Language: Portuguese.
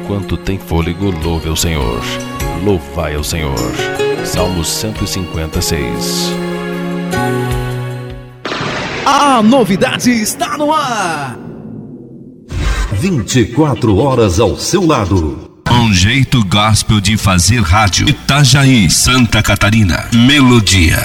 enquanto tem fôlego, louve ao Senhor. Louvai ao Senhor. Salmo 156. A novidade está no ar. 24 horas ao seu lado. Um jeito gospel de fazer rádio. Itajaí, Santa Catarina. Melodia.